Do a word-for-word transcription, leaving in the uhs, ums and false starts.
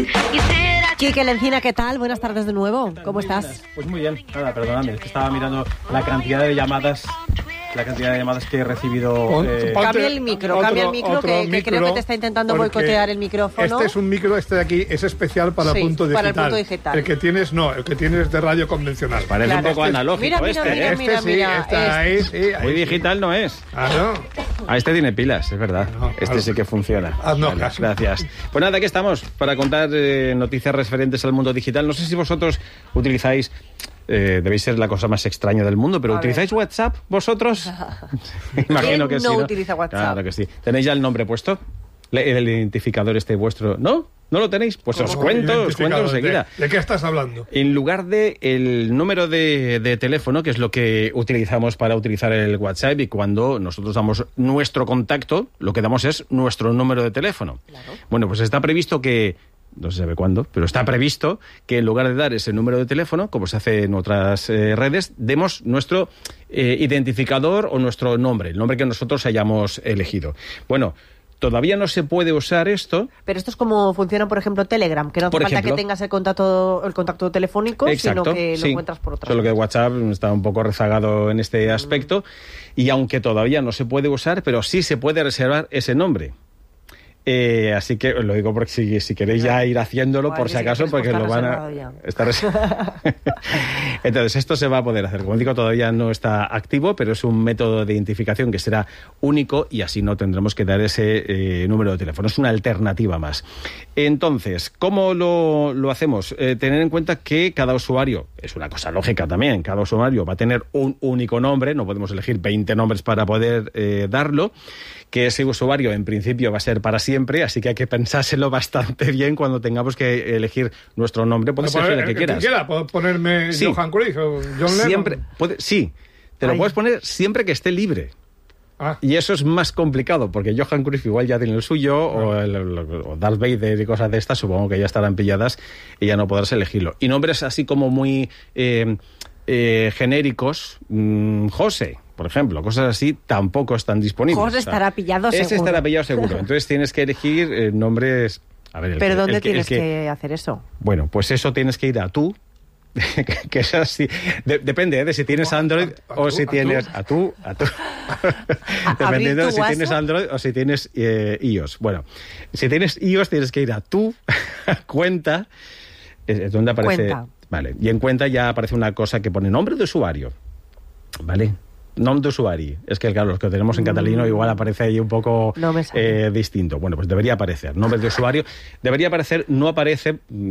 Quique Lencina, ¿qué tal? Buenas tardes de nuevo. ¿Cómo muy estás? Buenas. Pues muy bien. Nada, perdóname, es que estaba mirando la cantidad de llamadas, la cantidad de llamadas que he recibido. Eh... Cambia el micro, otro, cambia el micro, que, micro, que creo que te está intentando boicotear el micrófono. Este es un micro, este de aquí es especial para, sí, punto digital. para el punto digital. El que tienes no, el que tienes de radio convencional. Parece Claro. un poco Este es- analógico mira, mira, este, mira, ¿eh? mira, Este sí, mira, está este. ahí, sí, ahí Muy sí. digital no es. Ah, ¿no? Ah, este tiene pilas, es verdad. No, este claro. sí que funciona. Haznos Vale, caso. gracias. Pues nada, aquí estamos para contar eh, noticias referentes al mundo digital. No sé si vosotros utilizáis, eh, debéis ser la cosa más extraña del mundo, pero A ¿utilizáis WhatsApp vosotros? Imagino que ¿Quién sí. no utiliza WhatsApp? Claro que sí. ¿Tenéis ya el nombre puesto? Le- El identificador este vuestro. ¿No? ¿No lo tenéis? Pues os ¿Cómo? cuento, os cuento Identificador, enseguida. ¿De, ¿De qué estás hablando? En lugar de el número de, de teléfono, que es lo que utilizamos para utilizar el WhatsApp, y cuando nosotros damos nuestro contacto, lo que damos es nuestro número de teléfono. Claro. Bueno, pues está previsto que, no se sabe cuándo, pero está previsto que en lugar de dar ese número de teléfono, como se hace en otras eh, redes, demos nuestro eh, identificador o nuestro nombre, el nombre que nosotros hayamos elegido. Bueno, todavía no se puede usar esto. Pero esto es como funciona, por ejemplo, Telegram, que no hace Por falta ejemplo. que tengas el contacto, el contacto telefónico, Exacto, sino que lo sí. encuentras por otra Solo que WhatsApp está un poco rezagado en este aspecto, y aunque todavía no se puede usar, pero sí se puede reservar ese nombre. Eh, así que os lo digo porque si, si queréis ya ir haciéndolo, Vale, por si sí, acaso, pues porque está lo van reservado a... ya. Está reservado. Entonces, esto se va a poder hacer. Como digo, todavía no está activo, pero es un método de identificación que será único y así no tendremos que dar ese eh, número de teléfono. Es una alternativa más. Entonces, ¿cómo lo, lo hacemos? Eh, tener en cuenta que cada usuario, es una cosa lógica también, cada usuario va a tener un único nombre, no podemos elegir veinte nombres para poder eh, darlo, que ese usuario en principio va a ser para siempre, así que hay que pensárselo bastante bien cuando tengamos que elegir nuestro nombre. Puedes Puedo elegir poner el que quieras. quiera, puedo ponerme Sí. Johan Cruyff o John Lennon. Siempre, puede- sí, te lo Ay. puedes poner siempre que esté libre. Ah, Y eso es más complicado, porque Johan Cruyff igual ya tiene el suyo, o, el, o Darth Vader y cosas de estas, supongo que ya estarán pilladas y ya no podrás elegirlo. Y nombres así como muy eh, eh, genéricos, mmm, José, por ejemplo, cosas así, tampoco están disponibles. José estará pillado Ese seguro. estará pillado seguro. Entonces tienes que elegir eh, nombres... A ver, el Pero que- ¿dónde el que- el tienes que... que- hacer eso? Bueno, pues eso tienes que ir a tú, que es así. De- depende ¿eh? de si tienes Android a- a o tú, si a tienes... tú. A tú, a tú. abrir Dependiendo tu de si tienes WhatsApp. Android o si tienes eh, iOS. Bueno, si tienes iOS tienes que ir a tu cuenta, es es donde aparece... Cuenta. Vale, y en cuenta ya aparece una cosa que pone nombre de usuario, ¿vale? Nombre de usuario. Es que, claro, los que tenemos en catalino igual aparece ahí un poco No me sale. eh, distinto. Bueno, pues debería aparecer. Nombre de usuario. Debería aparecer, no aparece...